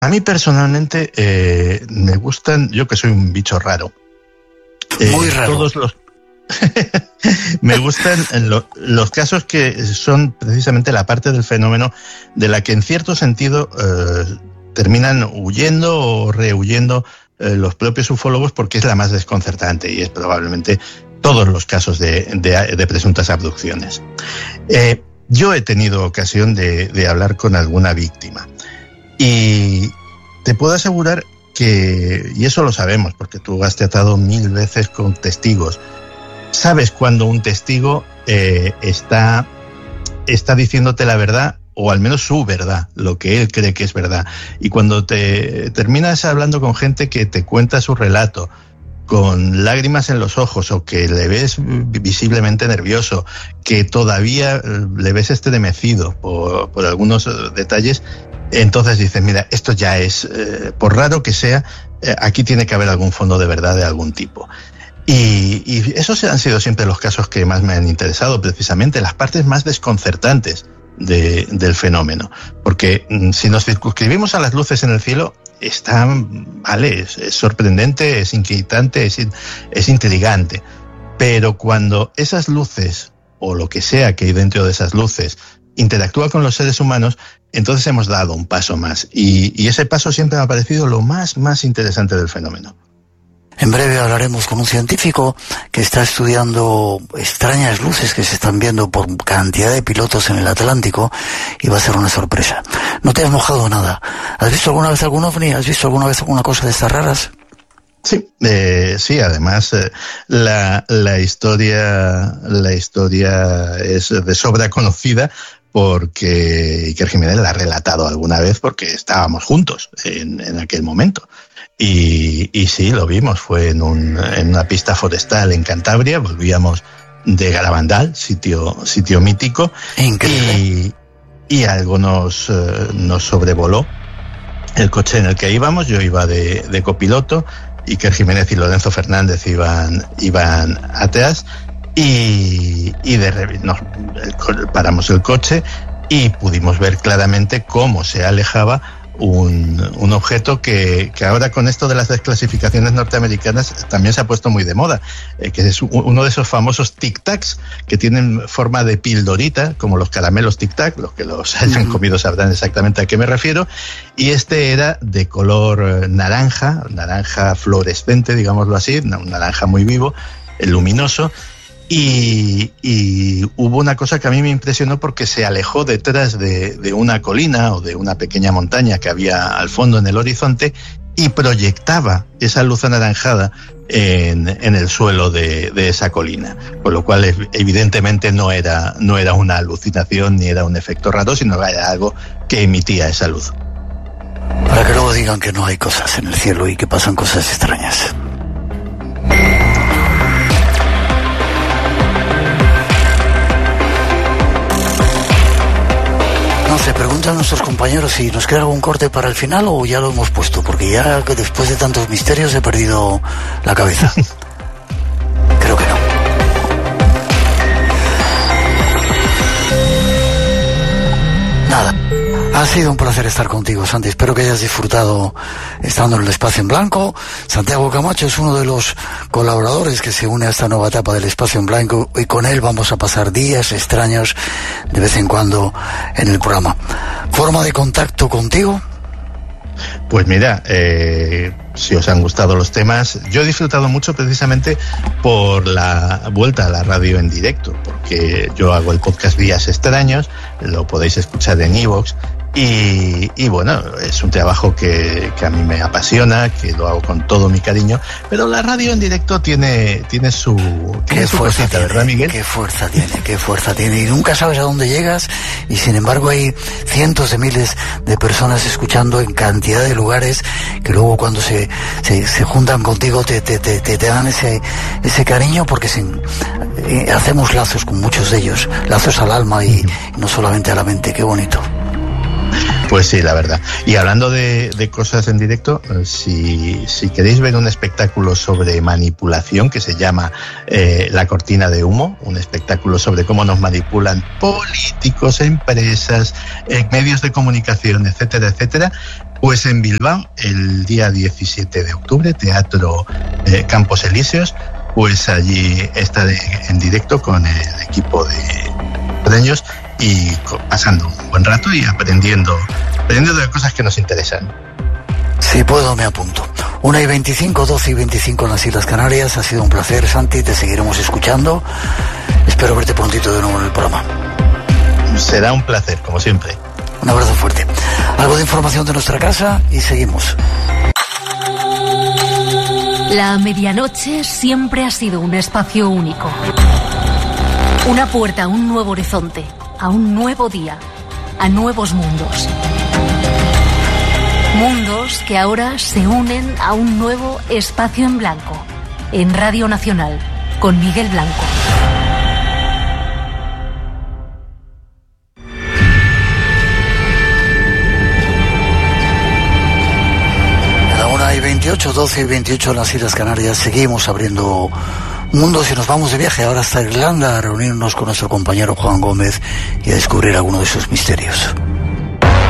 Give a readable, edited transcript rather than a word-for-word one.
A mí personalmente me gustan, yo que soy un bicho raro. Muy raro. Todos los me gustan los casos que son precisamente la parte del fenómeno de la que en cierto sentido terminan huyendo o rehuyendo los propios ufólogos, porque es la más desconcertante y es probablemente todos los casos de presuntas abducciones. Yo he tenido ocasión de hablar con alguna víctima y te puedo asegurar que, y eso lo sabemos porque tú has tratado 1000 veces con testigos, sabes cuando un testigo está diciéndote la verdad, o al menos su verdad, lo que él cree que es verdad. Y cuando te terminas hablando con gente que te cuenta su relato con lágrimas en los ojos, o que le ves visiblemente nervioso, que todavía le ves estremecido por algunos detalles, entonces dices, mira, esto ya es, por raro que sea, aquí tiene que haber algún fondo de verdad de algún tipo. Y esos han sido siempre los casos que más me han interesado, precisamente las partes más desconcertantes del fenómeno. Porque si nos circunscribimos a las luces en el cielo, es sorprendente, es inquietante, es intrigante. Pero cuando esas luces, o lo que sea que hay dentro de esas luces, interactúa con los seres humanos, entonces hemos dado un paso más. Y ese paso siempre me ha parecido lo más interesante del fenómeno. En breve hablaremos con un científico que está estudiando extrañas luces que se están viendo por cantidad de pilotos en el Atlántico, y va a ser una sorpresa. No te has mojado nada. ¿Has visto alguna vez algún ovni? ¿Has visto alguna vez alguna cosa de estas raras? Sí, además la historia es de sobra conocida, porque Iker Jiménez la ha relatado alguna vez porque estábamos juntos en aquel momento. Y sí, lo vimos, fue en una pista forestal en Cantabria, volvíamos de Garabandal, sitio mítico. Increíble. Y algo nos sobrevoló el coche en el que íbamos. Yo iba de copiloto, Iker Jiménez y Lorenzo Fernández iban atrás, y paramos el coche y pudimos ver claramente cómo se alejaba un objeto que ahora, con esto de las desclasificaciones norteamericanas, también se ha puesto muy de moda, que es uno de esos famosos tic-tacs que tienen forma de pildorita, como los caramelos tic-tac. Los que los hayan comido sabrán exactamente a qué me refiero. Y este era de color naranja fluorescente, digámoslo así, un naranja muy vivo, luminoso. Y hubo una cosa que a mí me impresionó, porque se alejó detrás de una colina o de una pequeña montaña que había al fondo en el horizonte, y proyectaba esa luz anaranjada en el suelo de esa colina. Con lo cual, evidentemente, no era una alucinación ni era un efecto raro, sino era algo que emitía esa luz. Para que luego digan que no hay cosas en el cielo y que pasan cosas extrañas. No sé, preguntan nuestros compañeros si nos queda algún corte para el final o ya lo hemos puesto, porque ya después de tantos misterios he perdido la cabeza. Creo que no. Nada. Ha sido un placer estar contigo, Santi. Espero que hayas disfrutado estando en el Espacio en Blanco. Santiago Camacho es uno de los colaboradores que se une a esta nueva etapa del Espacio en Blanco, y con él vamos a pasar días extraños de vez en cuando en el programa. ¿Forma de contacto contigo? Pues mira, si os han gustado los temas, yo he disfrutado mucho precisamente por la vuelta a la radio en directo, porque yo hago el podcast Días Extraños, lo podéis escuchar en iVoox. Y bueno, es un trabajo que a mí me apasiona, que lo hago con todo mi cariño, pero la radio en directo tiene su fuerza, ¿verdad, Miguel? Qué fuerza tiene, y nunca sabes a dónde llegas, y sin embargo hay cientos de miles de personas escuchando en cantidad de lugares, que luego cuando se juntan contigo te dan ese cariño, porque hacemos lazos con muchos de ellos, lazos al alma y no solamente a la mente. Qué bonito. Pues sí, la verdad. Y hablando de cosas en directo, si queréis ver un espectáculo sobre manipulación que se llama La Cortina de Humo, un espectáculo sobre cómo nos manipulan políticos, empresas, medios de comunicación, etcétera, etcétera, Pues en Bilbao, el día 17 de octubre, Teatro Campos Elíseos, pues allí estaré en directo con el equipo de Preños y pasando un buen rato y aprendiendo de cosas que nos interesan. Si puedo, me apunto. 1:25, 12:25 en las Islas Canarias. Ha sido un placer, Santi. Te seguiremos escuchando. Espero verte prontito de nuevo en el programa. Será un placer, como siempre. Un abrazo fuerte. Algo de información de nuestra casa y seguimos. La medianoche siempre ha sido un espacio único. Una puerta a un nuevo horizonte, a un nuevo día, a nuevos mundos. Mundos que ahora se unen a un nuevo espacio en blanco, en Radio Nacional, con Miguel Blanco. A la 1:28, 12:28 en las Islas Canarias, seguimos abriendo mundos y nos vamos de viaje ahora hasta Irlanda a reunirnos con nuestro compañero Juan Gómez y a descubrir alguno de sus misterios.